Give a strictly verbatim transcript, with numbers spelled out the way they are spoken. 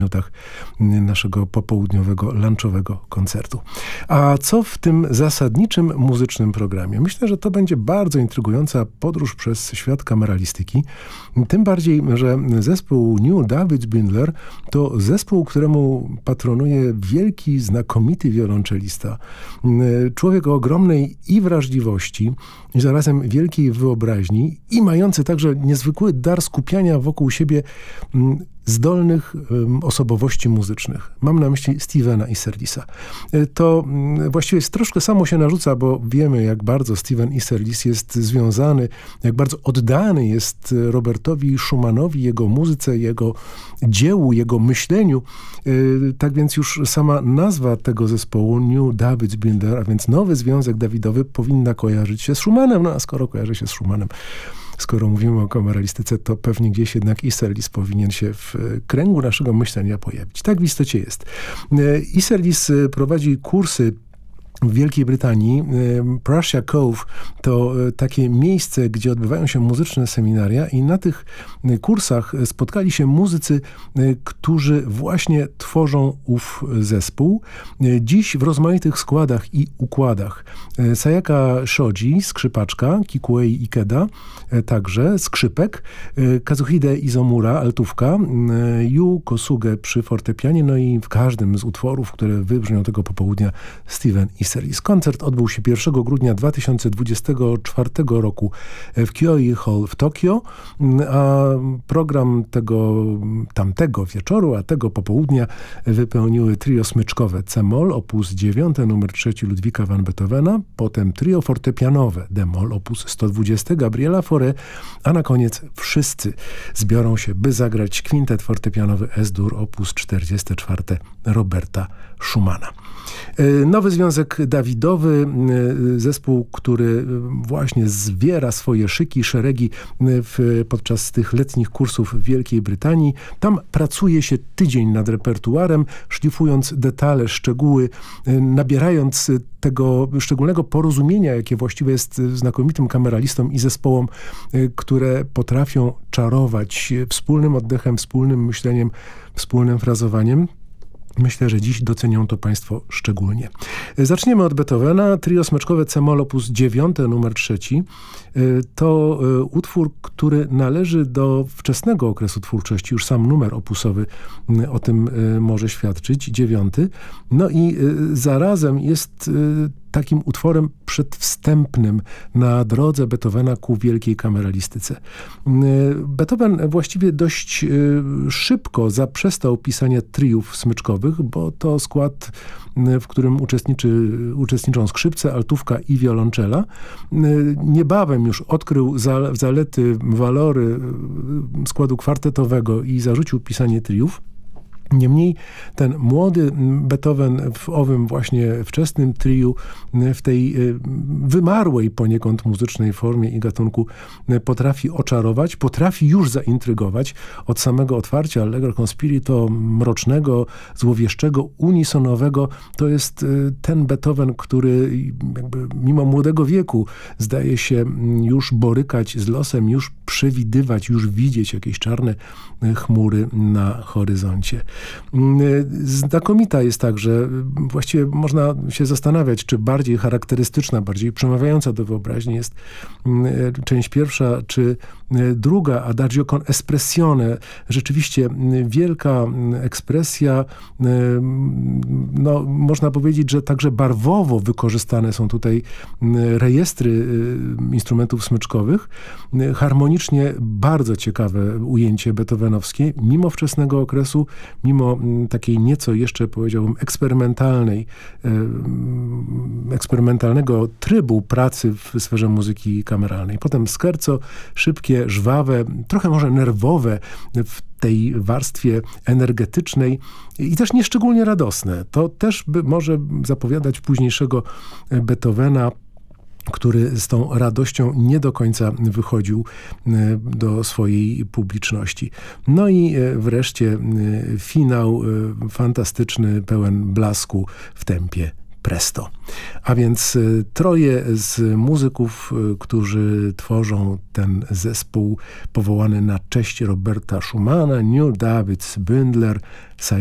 minutach naszego popołudniowego, lunchowego koncertu. A co w tym zasadniczym muzycznym programie? Myślę, że to będzie bardzo intrygująca podróż przez świat kameralistyki. Tym bardziej, że zespół New David Bindler to zespół, któremu patronuje wielki, znakomity wiolonczelista. Człowiek o ogromnej i wrażliwości, i zarazem wielkiej wyobraźni i mający także niezwykły dar skupiania wokół siebie zdolnych um, osobowości muzycznych. Mam na myśli Stevena Isserlisa. To um, właściwie troszkę samo się narzuca, bo wiemy, jak bardzo Steven Isserlis jest związany, jak bardzo oddany jest Robertowi Schumanowi, jego muzyce, jego dziełu, jego myśleniu. Yy, tak więc już sama nazwa tego zespołu, New David Bindler, a więc nowy związek Dawidowy, powinna kojarzyć się z Schumanem. No a skoro kojarzy się z Schumanem, skoro mówimy o kameralistyce, to pewnie gdzieś jednak Isserlis powinien się w kręgu naszego myślenia pojawić. Tak w istocie jest. Isserlis prowadzi kursy w Wielkiej Brytanii. Prussia Cove to takie miejsce, gdzie odbywają się muzyczne seminaria i na tych kursach spotkali się muzycy, którzy właśnie tworzą ów zespół. Dziś w rozmaitych składach i układach. Sayaka Shoji, skrzypaczka, Kikuei Ikeda, także skrzypek, Kazuhide Izomura, altówka, Yu Kosuge przy fortepianie, no i w każdym z utworów, które wybrzmią tego popołudnia, Steven Isserlis. Koncert odbył się pierwszego grudnia dwa tysiące dwudziestego czwartego roku w Kyoi Hall w Tokio, a program tego tamtego wieczoru, a tego popołudnia wypełniły trio smyczkowe C-moll opus dziewięć, numer trzeci Ludwika van Beethovena, potem trio fortepianowe D-moll opus sto dwadzieścia Gabriela Fauré, a na koniec wszyscy zbiorą się, by zagrać kwintet fortepianowy S-dur opus czterdzieści cztery Roberta Schumana. Nowy Związek Dawidowy, zespół, który właśnie zbiera swoje szyki, szeregi w, podczas tych letnich kursów w Wielkiej Brytanii. Tam pracuje się tydzień nad repertuarem, szlifując detale, szczegóły, nabierając tego szczególnego porozumienia, jakie właściwie jest znakomitym kameralistom i zespołom, które potrafią czarować wspólnym oddechem, wspólnym myśleniem, wspólnym frazowaniem. Myślę, że dziś docenią to państwo szczególnie. Zaczniemy od Beethovena. Trio smyczkowe C-moll opus dziewięć, numer trzeci. To utwór, który należy do wczesnego okresu twórczości. Już sam numer opusowy o tym może świadczyć. Dziewiąty. No i zarazem jest takim utworem przedwstępnym na drodze Beethovena ku wielkiej kameralistyce. Beethoven właściwie dość szybko zaprzestał pisania triów smyczkowych, bo to skład, w którym uczestniczy, uczestniczą skrzypce, altówka i wiolonczela. Niebawem już odkrył zalety, walory składu kwartetowego i zarzucił pisanie triów. Niemniej ten młody Beethoven w owym właśnie wczesnym triu, w tej wymarłej poniekąd muzycznej formie i gatunku potrafi oczarować, potrafi już zaintrygować. Od samego otwarcia Allegro con spirito mrocznego, złowieszczego, unisonowego, to jest ten Beethoven, który jakby mimo młodego wieku zdaje się już borykać z losem, już przewidywać, już widzieć jakieś czarne chmury na horyzoncie. Znakomita jest także, właściwie można się zastanawiać, czy bardziej charakterystyczna, bardziej przemawiająca do wyobraźni jest część pierwsza, czy druga, Adagio con espressione. Rzeczywiście wielka ekspresja, no, można powiedzieć, że także barwowo wykorzystane są tutaj rejestry instrumentów smyczkowych. Harmonicznie bardzo ciekawe ujęcie beethovenowskie, mimo wczesnego okresu, mimo takiej nieco jeszcze, powiedziałbym, eksperymentalnej, eksperymentalnego trybu pracy w sferze muzyki kameralnej. Potem scherzo, szybkie, żwawe, trochę może nerwowe w tej warstwie energetycznej i też nieszczególnie radosne. To też by może zapowiadać późniejszego Beethovena, który z tą radością nie do końca wychodził do swojej publiczności. No i wreszcie finał fantastyczny, pełen blasku w tempie Presto. A więc troje z muzyków, którzy tworzą ten zespół powołany na cześć Roberta Schumana, Neil Davids, Bündler,